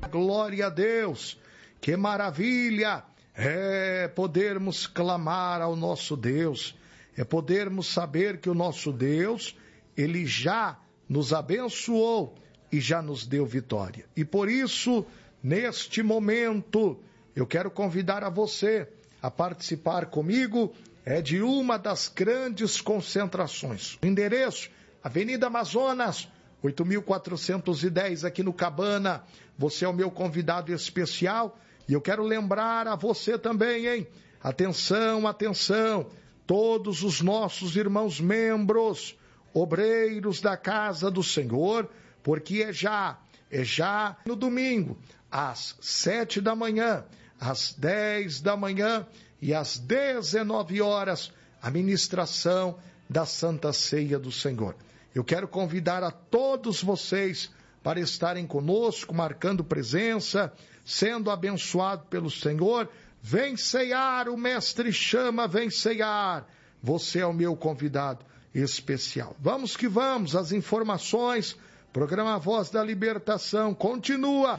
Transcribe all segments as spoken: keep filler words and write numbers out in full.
Glória a Deus, que maravilha é podermos clamar ao nosso Deus, é podermos saber que o nosso Deus, Ele já nos abençoou e já nos deu vitória. E por isso, neste momento, eu quero convidar a você a participar comigo é de uma das grandes concentrações. O endereço, Avenida Amazonas, oito mil quatrocentos e dez, aqui no Cabana. Você é o meu convidado especial e eu quero lembrar a você também, hein? Atenção, atenção, todos os nossos irmãos membros, obreiros da casa do Senhor, porque é já, é já no domingo, às sete da manhã, às dez da manhã e às dezenove horas, a ministração da Santa Ceia do Senhor. Eu quero convidar a todos vocês para estarem conosco, marcando presença, sendo abençoado pelo Senhor. Vem ceiar, o Mestre chama, vem ceiar. Você é o meu convidado especial. Vamos que vamos, as informações, programa Voz da Libertação, continua.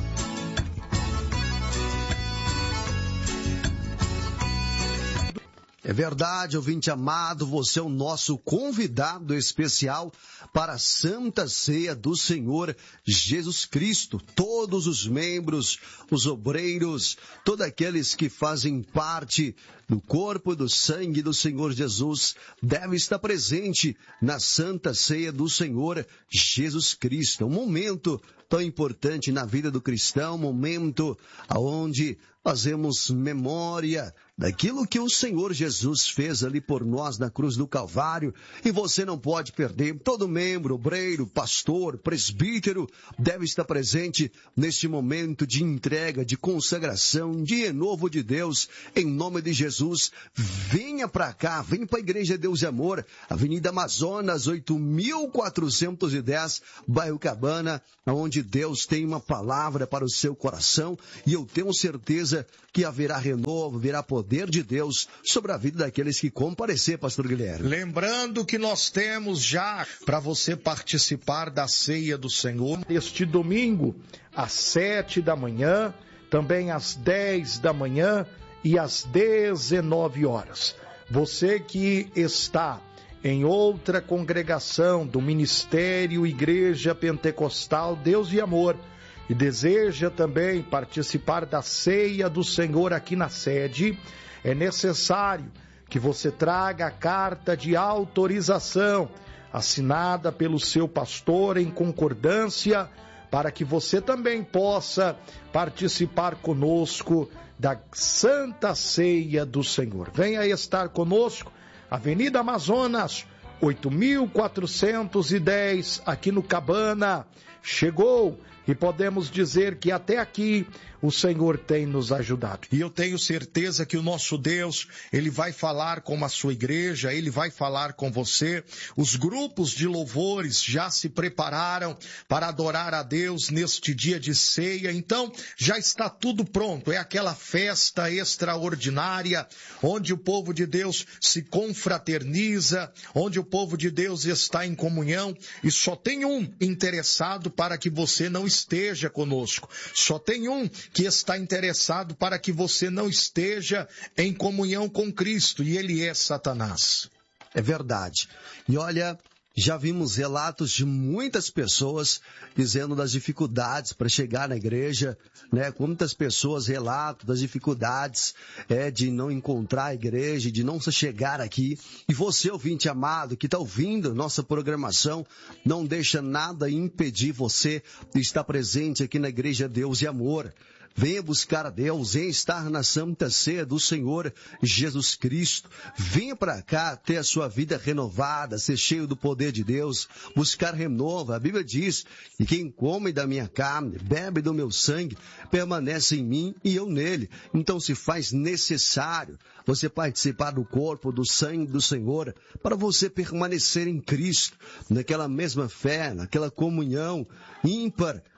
É verdade, ouvinte amado, você é o nosso convidado especial para a Santa Ceia do Senhor Jesus Cristo. Todos os membros, os obreiros, todos aqueles que fazem parte do corpo e do sangue do Senhor Jesus devem estar presente na Santa Ceia do Senhor Jesus Cristo. Um momento tão importante na vida do cristão, um momento onde fazemos memória daquilo que o Senhor Jesus fez ali por nós na cruz do Calvário, e você não pode perder. Todo membro, obreiro, pastor, presbítero deve estar presente neste momento de entrega, de consagração, de renovo de Deus, em nome de Jesus. Venha para cá, venha para a Igreja Deus e Amor, Avenida Amazonas, oito mil quatrocentos e dez, bairro Cabana, onde Deus tem uma palavra para o seu coração, e eu tenho certeza que haverá renovo, haverá poder de Deus sobre a vida daqueles que comparecer, pastor Guilherme. Lembrando que nós temos já para você participar da Ceia do Senhor este domingo às sete da manhã, também às dez da manhã e às dezenove horas. Você que está em outra congregação do Ministério Igreja Pentecostal Deus e Amor e deseja também participar da Ceia do Senhor aqui na sede, é necessário que você traga a carta de autorização assinada pelo seu pastor em concordância, para que você também possa participar conosco da Santa Ceia do Senhor. Venha estar conosco, Avenida Amazonas, oito mil quatrocentos e dez, aqui no Cabana. Chegou, e podemos dizer que até aqui o Senhor tem nos ajudado. E eu tenho certeza que o nosso Deus, Ele vai falar com a sua igreja, Ele vai falar com você. Os grupos de louvores já se prepararam para adorar a Deus neste dia de ceia. Então, já está tudo pronto. É aquela festa extraordinária, onde o povo de Deus se confraterniza, onde o povo de Deus está em comunhão, e só tem um interessado para que você não esteja conosco. Só tem um que está interessado para que você não esteja em comunhão com Cristo, e ele é Satanás. É verdade. E olha, já vimos relatos de muitas pessoas dizendo das dificuldades para chegar na igreja, né? Muitas pessoas relatam das dificuldades é, de não encontrar a igreja, de não chegar aqui. E você, ouvinte amado, que está ouvindo nossa programação, não deixa nada impedir você de estar presente aqui na Igreja Deus e Amor. Venha buscar a Deus, venha estar na Santa Ceia do Senhor Jesus Cristo. Venha para cá ter a sua vida renovada, ser cheio do poder de Deus, buscar renovo. A Bíblia diz que quem come da minha carne, bebe do meu sangue, permanece em mim e eu nele. Então se faz necessário você participar do corpo, do sangue do Senhor, para você permanecer em Cristo, naquela mesma fé, naquela comunhão ímpar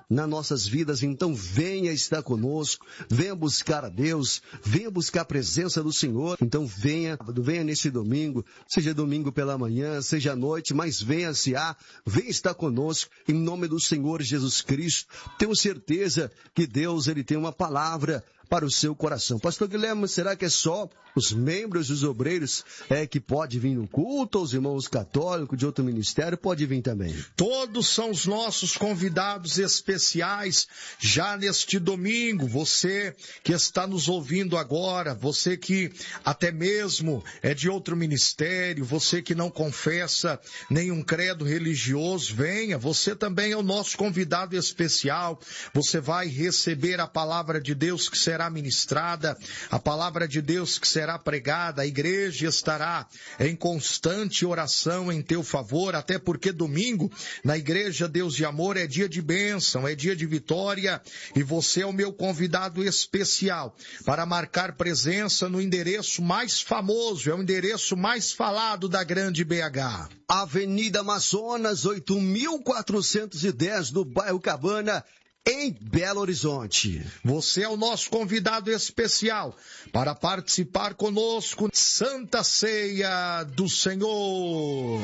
nas nossas vidas. Então venha estar conosco, venha buscar a Deus, venha buscar a presença do Senhor. Então venha, venha nesse domingo, seja domingo pela manhã, seja à noite, mas venha se há, venha estar conosco, em nome do Senhor Jesus Cristo. Tenho certeza que Deus, Ele tem uma palavra para o seu coração. Pastor Guilherme, será que é só os membros, os obreiros é que pode vir no culto, os irmãos católicos de outro ministério pode vir também? Todos são os nossos convidados especiais já neste domingo. Você que está nos ouvindo agora, você que até mesmo é de outro ministério, você que não confessa nenhum credo religioso, venha. Você também é o nosso convidado especial. Você vai receber a palavra de Deus que será ministrada, a palavra de Deus que será pregada, a igreja estará em constante oração em teu favor, até porque domingo, na igreja Deus de Amor, é dia de bênção, é dia de vitória, e você é o meu convidado especial para marcar presença no endereço mais famoso, é o endereço mais falado da grande B H. Avenida Amazonas, oito mil quatrocentos e dez, do bairro Cabana, em Belo Horizonte. Você é o nosso convidado especial para participar conosco Santa Ceia do Senhor.